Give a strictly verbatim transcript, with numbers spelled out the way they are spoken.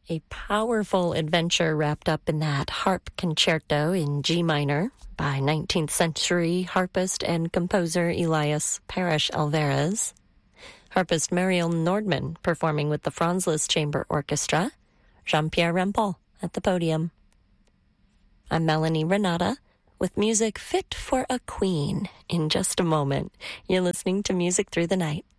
A powerful adventure wrapped up in that harp concerto in G minor by nineteenth century harpist and composer Elias Parrish Alvarez. Harpist Muriel Nordman performing with the Franz Liszt Chamber Orchestra. Jean-Pierre Rampal at the podium. I'm Melanie Renata with music fit for a queen in just a moment. You're listening to Music Through the Night.